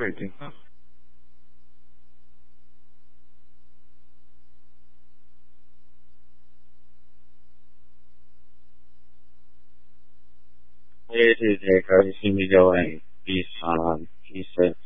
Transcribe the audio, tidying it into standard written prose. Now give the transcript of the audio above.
Waiting. Hey, Jake, how you see me going? Peace, peace,